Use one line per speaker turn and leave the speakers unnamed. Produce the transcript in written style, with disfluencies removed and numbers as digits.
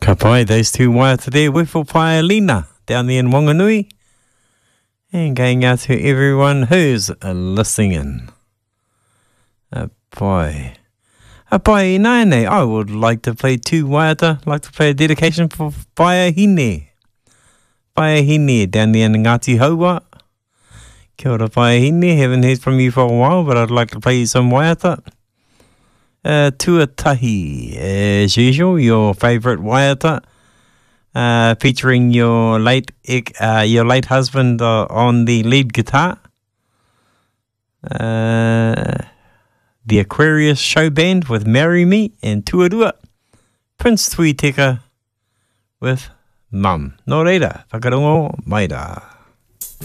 Ka pai, those two waiata there, Wefo Pai Lina, down there in Wanganui. And going out to everyone who's listening in. Pai, Naine, I would like to play two waiata, like to play a dedication for Paehine. Paehine, down there in Ngāti Haua. Kia ora Paehine, haven't heard from you for a while, but I'd like to play you some waiata. Tuatahi, as usual, your favourite waiata, featuring your late husband on the lead guitar. The Aquarius Show Band with Marry Me, and Tuarua, Prince Tuiteka with Mum. Nō reira, whakarongo, maira.